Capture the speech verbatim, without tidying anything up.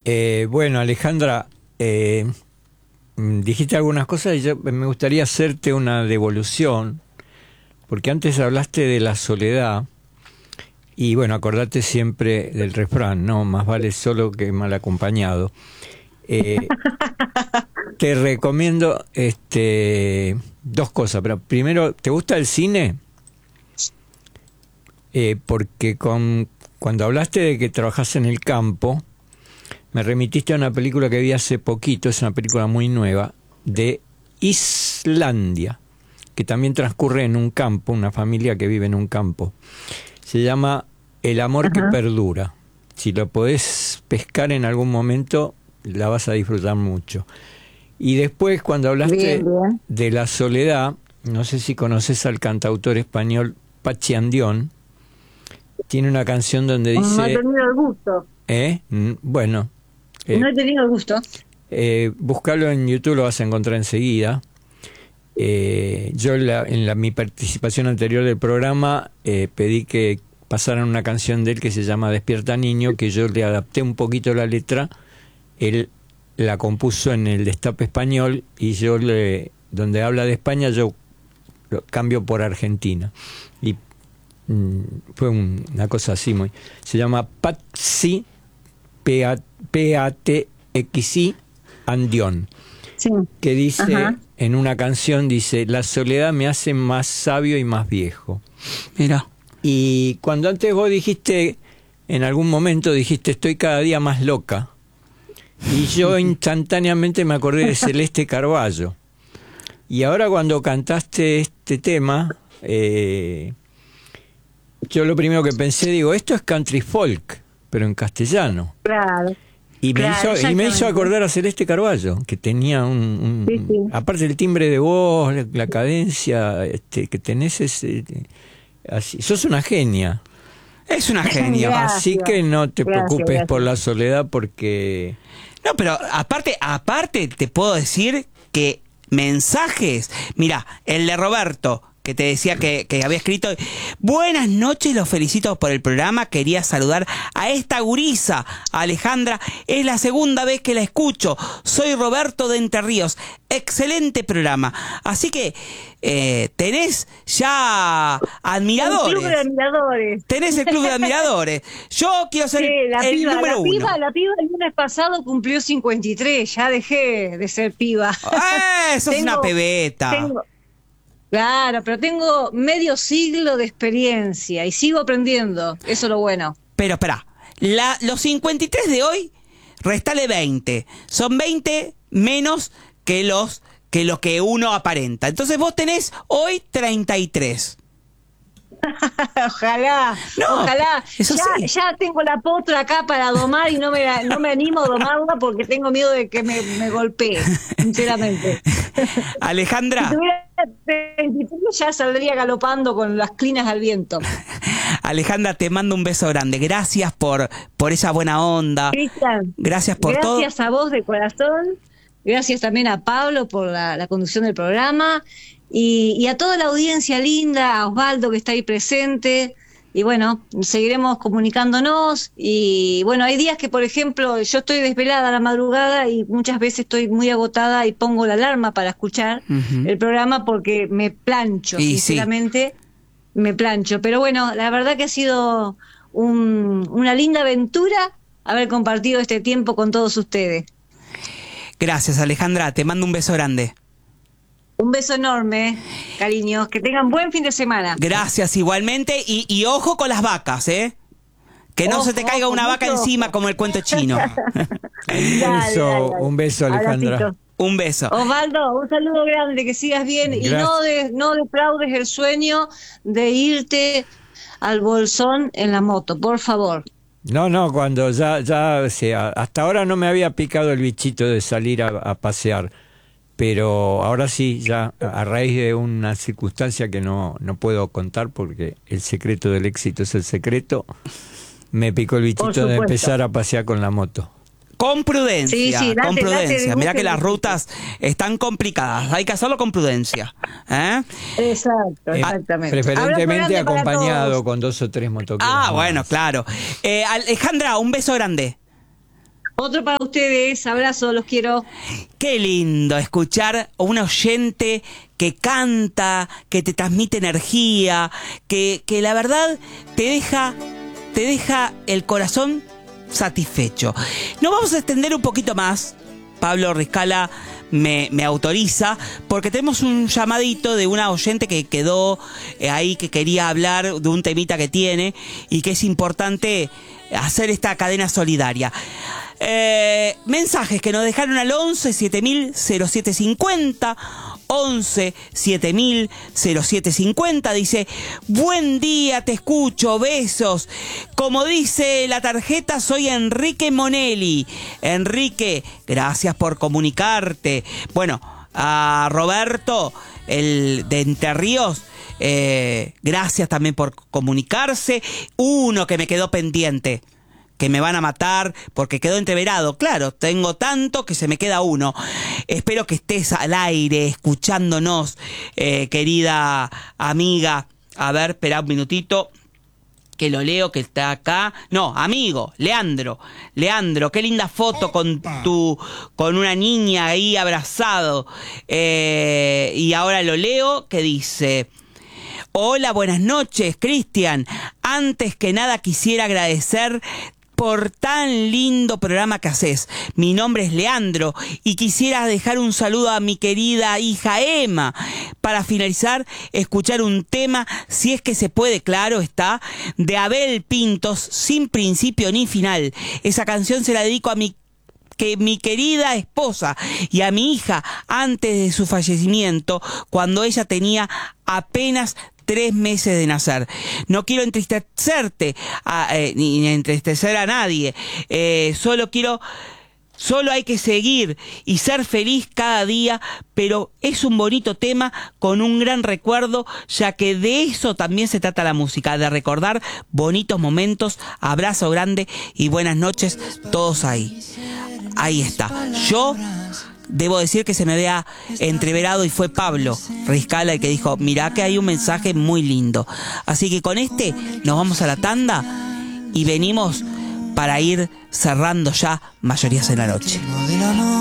Eh, bueno, Alejandra, eh, dijiste algunas cosas y yo me gustaría hacerte una devolución, porque antes hablaste de la soledad y bueno, acordate siempre del refrán, ¿no? Más vale solo que mal acompañado. Eh, te recomiendo este, dos cosas, pero primero, ¿te gusta el cine? Eh, porque con, cuando hablaste de que trabajas en el campo, me remitiste a una película que vi hace poquito, es una película muy nueva, de Islandia, que también transcurre en un campo, una familia que vive en un campo. Se llama El amor Ajá. que perdura. Si lo podés pescar en algún momento, la vas a disfrutar mucho. Y después, cuando hablaste bien, bien. de la soledad, no sé si conoces al cantautor español Pachi Andión, tiene una canción donde dice... No he tenido el gusto. ¿Eh? Bueno. Eh, no he tenido el gusto. Eh, búscalo en YouTube, lo vas a encontrar enseguida. Eh, yo la, en la, mi participación anterior del programa eh, pedí que pasaran una canción de él que se llama Despierta Niño, que yo le adapté un poquito la letra. Él la compuso en el Destape Español y yo le, donde habla de España yo lo cambio por Argentina. Y mm, fue un, una cosa así muy... Se llama Pachi, P A T X I Andión, sí. que dice, Ajá. en una canción dice, la soledad me hace más sabio y más viejo. Mira. Y cuando antes vos dijiste, en algún momento dijiste, estoy cada día más loca, y yo instantáneamente me acordé de Celeste Carballo. Y ahora cuando cantaste este tema, eh, yo lo primero que pensé, digo, esto es country folk, pero en castellano. Claro. Y me, claro, hizo, y me hizo acordar a Celeste Carballo, que tenía un... un sí, sí. aparte del timbre de voz, la, la cadencia este, que tenés, es, eh, así, sos una genia. Es una genia. Gracias. Así que no te Gracias, preocupes gracias. por la soledad porque... No, pero aparte, aparte te puedo decir que mensajes... Mira, el de Roberto... que te decía que, que había escrito, buenas noches, los felicito por el programa, quería saludar a esta gurisa, a Alejandra, es la segunda vez que la escucho, soy Roberto de Entre Ríos, excelente programa, así que eh, tenés ya admiradores, el club de admiradores, tenés el club de admiradores, yo quiero ser sí, la el piba, número la uno. Piba, la piba el lunes pasado cumplió cincuenta y tres, ya dejé de ser piba. ¡Eh, sos una pebeta! Tengo, Claro, pero tengo medio siglo de experiencia y sigo aprendiendo, eso es lo bueno. Pero espera, la, los cincuenta y tres de hoy, restale veinte, son veinte menos que los que lo que uno aparenta. Entonces vos tenés hoy treinta y tres. Ojalá, no, ojalá. Eso ya, sí. ya tengo la potra acá para domar y no me, no me animo a domarla porque tengo miedo de que me, me golpee, sinceramente. Alejandra. Si tuviera veintitrés ya saldría galopando con las clinas al viento. Alejandra, te mando un beso grande. Gracias por, por esa buena onda. Cristian, gracias por gracias todo. Gracias a vos de corazón. Gracias también a Pablo por la, la conducción del programa. Y, y a toda la audiencia linda, a Osvaldo que está ahí presente, y bueno, seguiremos comunicándonos, y bueno, hay días que por ejemplo yo estoy desvelada a la madrugada y muchas veces estoy muy agotada y pongo la alarma para escuchar uh-huh. el programa porque me plancho, y sinceramente sí. me plancho, pero bueno, la verdad que ha sido un, una linda aventura haber compartido este tiempo con todos ustedes. Gracias, Alejandra, te mando un beso grande. Un beso enorme, cariños. Que tengan buen fin de semana. Gracias, igualmente. Y, y ojo con las vacas, ¿eh? Que no ojo, se te caiga una vaca ojo. encima como el cuento chino. un, beso, un beso, Alejandra. Abracito. Un beso. Osvaldo, un saludo grande, que sigas bien. Gracias. Y no, de, no defraudes el sueño de irte al Bolsón en la moto, por favor. No, no, cuando ya, ya, o sea, hasta ahora no me había picado el bichito de salir a, a pasear. Pero ahora sí, ya a raíz de una circunstancia que no, no puedo contar porque el secreto del éxito es el secreto, me picó el bichito de empezar a pasear con la moto. Con prudencia, sí, sí, date, con prudencia. Mirá que las rutas están complicadas, hay que hacerlo con prudencia. ¿eh? Exacto, exactamente. Eh, preferentemente acompañado con dos o tres motoqueros. Ah, bueno, claro. Eh, Alejandra, un beso grande. Otro para ustedes, abrazo, los quiero. Qué lindo escuchar a un oyente que canta, que te transmite energía, que, que la verdad te deja, te deja el corazón satisfecho. Nos vamos a extender un poquito más. Pablo Riscala me, me autoriza, porque tenemos un llamadito de una oyente que quedó eh, ahí, que quería hablar de un temita que tiene y que es importante hacer esta cadena solidaria. Eh, mensajes que nos dejaron al once siete mil cero siete cincuenta, once siete mil cero siete cincuenta. Dice: buen día, te escucho, besos. Como dice la tarjeta, soy Enrique Monelli. Enrique, gracias por comunicarte. Bueno, a Roberto, el de Entre Ríos, eh, gracias también por comunicarse. Uno que me quedó pendiente, que me van a matar porque quedó entreverado. Claro, tengo tanto que se me queda uno. Espero que estés al aire escuchándonos, eh, querida amiga. A ver, espera un minutito, que lo leo, que está acá. No, amigo, Leandro. Leandro, qué linda foto con tu, con una niña ahí abrazado. Eh, y ahora lo leo, que dice: hola, buenas noches, Cristian. Antes que nada quisiera agradecer por tan lindo programa que haces. Mi nombre es Leandro y quisiera dejar un saludo a mi querida hija Emma. Para finalizar, escuchar un tema, si es que se puede, claro está, de Abel Pintos, Sin Principio ni Final. Esa canción se la dedico a mi que mi querida esposa y a mi hija antes de su fallecimiento, cuando ella tenía apenas tres meses de nacer. No quiero entristecerte a, eh, ni entristecer a nadie. Eh, solo quiero, solo hay que seguir y ser feliz cada día, pero es un bonito tema con un gran recuerdo, ya que de eso también se trata la música, de recordar bonitos momentos. Abrazo grande y buenas noches todos ahí. Ahí está. Yo debo decir que se me había entreverado y fue Pablo Riscala el que dijo: mirá que hay un mensaje muy lindo. Así que con este nos vamos a la tanda y venimos para ir cerrando ya Mayorías en la Noche.